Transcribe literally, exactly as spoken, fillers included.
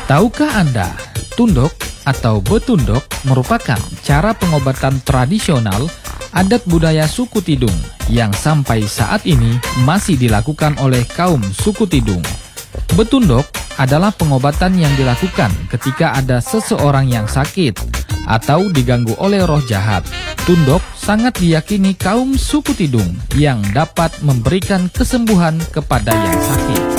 Tahukah Anda, tundok atau betundok merupakan cara pengobatan tradisional adat budaya suku Tidung yang sampai saat ini masih dilakukan oleh kaum suku Tidung. Betundok adalah pengobatan yang dilakukan ketika ada seseorang yang sakit atau diganggu oleh roh jahat. Tundok sangat diyakini kaum suku Tidung yang dapat memberikan kesembuhan kepada yang sakit.